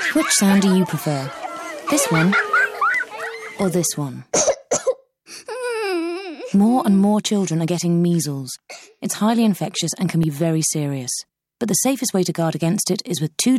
Which sound do you prefer? This one? Or this one? More and more children are getting measles. It's highly infectious and can be very serious. But the safest way to guard against it is with 2